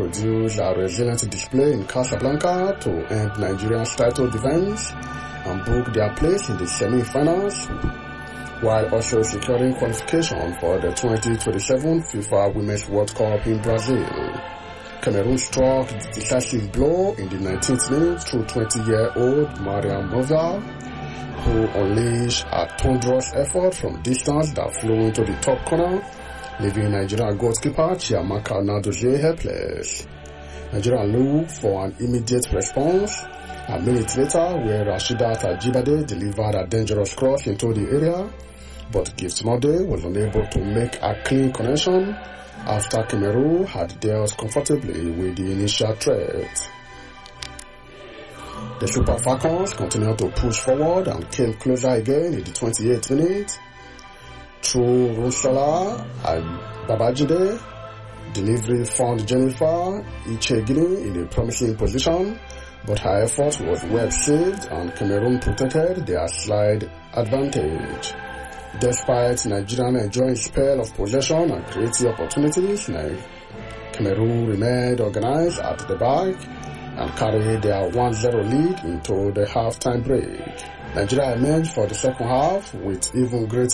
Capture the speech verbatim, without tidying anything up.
produced a resilient display in Casablanca to end Nigeria's title defense and book their place in the semi-finals, while also securing qualification for the twenty twenty-seven FIFA Women's World Cup in Brazil. Cameroon struck the decisive blow in the nineteenth minute through twenty-year-old Mariam Mova, who unleashed a thunderous effort from distance that flew into the top corner, leaving Nigerian goalkeeper Chiamaka Nadoje helpless. Nigeria looked for an immediate response a minute later, where Rasheedat Ajibade delivered a dangerous cross into the area, but Gift Mode was unable to make a clean connection after Cameroon had dealt comfortably with the initial threat. The Super Falcons continued to push forward and came closer again in the twenty-eighth minute through Rusala and Babajide. Delivery found Jennifer Ichegini in a promising position, but her effort was well saved and Cameroon protected their slide advantage. Despite Nigeria enjoying a spell of possession and creative opportunities, Cameroon remained organized at the back and carried their one zero lead into the half-time break. Nigeria emerged for the second half with even greater